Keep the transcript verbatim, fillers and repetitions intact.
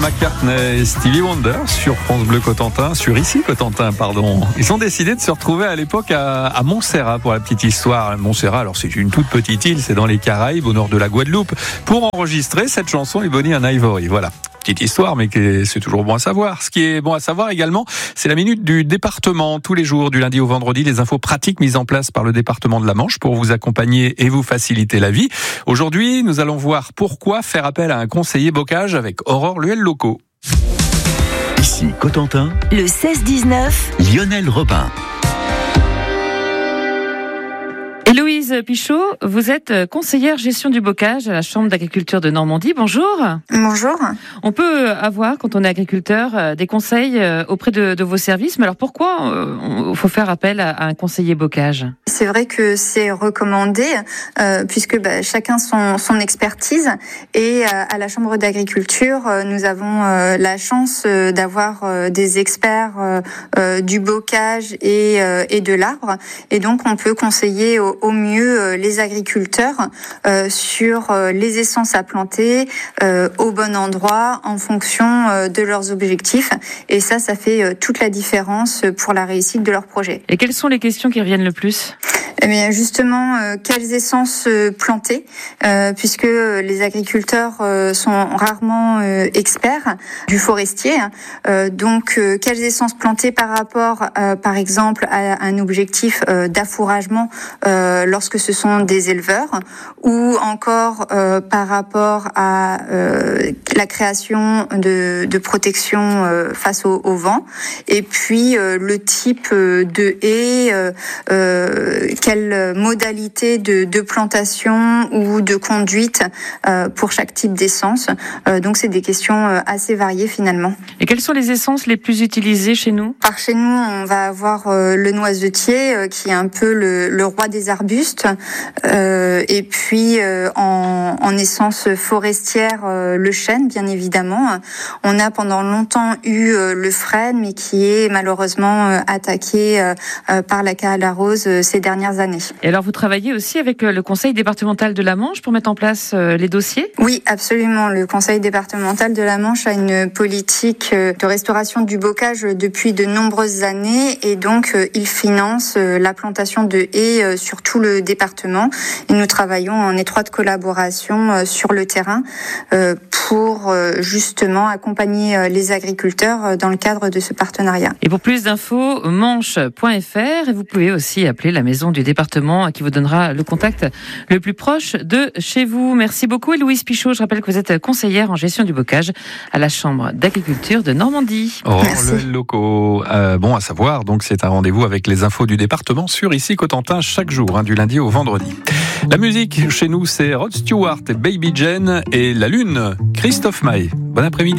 McCartney et Stevie Wonder sur France Bleu Cotentin, sur ici Cotentin, pardon. Ils ont décidé de se retrouver à l'époque à, à Montserrat pour la petite histoire. Montserrat, alors c'est une toute petite île, c'est dans les Caraïbes, au nord de la Guadeloupe, pour enregistrer cette chanson Ebony and Ivory. Voilà. Petite histoire, mais c'est toujours bon à savoir. Ce qui est bon à savoir également, c'est la minute du département. Tous les jours, du lundi au vendredi, les infos pratiques mises en place par le département de la Manche pour vous accompagner et vous faciliter la vie. Aujourd'hui, nous allons voir pourquoi faire appel à un conseiller bocage avec Aurore Luel-Locaux. Ici Cotentin, le seize dix-neuf, Lionel Robin. Héloïse Pichot, vous êtes conseillère gestion du bocage à la Chambre d'agriculture de Normandie. Bonjour. Bonjour. On peut avoir, quand on est agriculteur, des conseils auprès de, de vos services. Mais alors pourquoi il faut faire appel à un conseiller bocage ? C'est vrai que c'est recommandé euh, puisque bah, chacun son, son expertise. Et euh, à la Chambre d'agriculture, euh, nous avons euh, la chance euh, d'avoir euh, des experts euh, euh, du bocage et, euh, et de l'arbre. Et donc on peut conseiller au au mieux les agriculteurs euh, sur euh, les essences à planter euh, au bon endroit en fonction euh, de leurs objectifs. Et ça, ça fait euh, toute la différence pour la réussite de leur projet. Et quelles sont les questions qui reviennent le plus ? Eh bien justement, euh, quelles essences euh, planter, euh, puisque les agriculteurs euh, sont rarement euh, experts du forestier. Euh, donc, euh, quelles essences planter par rapport, euh, par exemple, à un objectif euh, d'affouragement euh, lorsque ce sont des éleveurs, ou encore euh, par rapport à euh, la création de, de protection euh, face au, au vent, et puis euh, le type de haie, euh, euh, quelle modalité de, de plantation ou de conduite euh, pour chaque type d'essence. Euh, donc c'est des questions euh, assez variées finalement. Et quelles sont les essences les plus utilisées chez nous ? Par chez nous, on va avoir euh, le noisetier euh, qui est un peu le, le roi des arbustes. Euh, et puis euh, en, en essence forestière, euh, le chêne bien évidemment. On a pendant longtemps eu euh, le frêne, mais qui est malheureusement euh, attaqué euh, euh, par la cale à rose euh, ces dernières années. Et alors, vous travaillez aussi avec le conseil départemental de la Manche pour mettre en place les dossiers ? Oui, absolument. Le conseil départemental de la Manche a une politique de restauration du bocage depuis de nombreuses années et donc il finance la plantation de haies sur tout le département. Et nous travaillons en étroite collaboration sur le terrain pour justement accompagner les agriculteurs dans le cadre de ce partenariat. Et pour plus d'infos, manche point f r, et vous pouvez aussi appeler la maison du département qui vous donnera le contact le plus proche de chez vous. Merci beaucoup Héloïse Pichot. Je rappelle que vous êtes conseillère en gestion du bocage à la Chambre d'agriculture de Normandie. Oh, le locaux. Euh, bon à savoir, donc c'est un rendez-vous avec les infos du département sur ici Cotentin chaque jour, hein, du lundi au vendredi. La musique chez nous, c'est Rod Stewart et Baby Jane et La Lune, Christophe Maé. Bon après-midi.